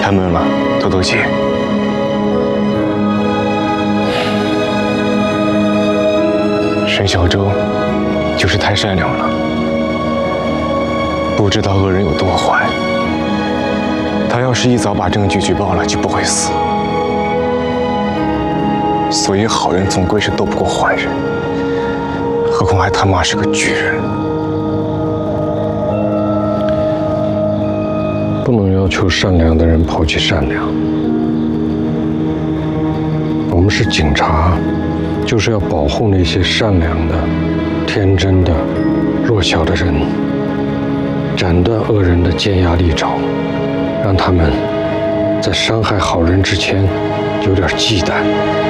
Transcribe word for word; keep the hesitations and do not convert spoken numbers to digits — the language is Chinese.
太闷了，透透气。沈小舟就是太善良了，不知道恶人有多坏。他要是一早把证据举报了，就不会死。所以好人总归是斗不过坏人，何况还他妈是个巨人。 不能要求善良的人抛弃善良。我们是警察，就是要保护那些善良的、天真的、弱小的人，斩断恶人的尖牙利爪，让他们在伤害好人之前有点忌惮。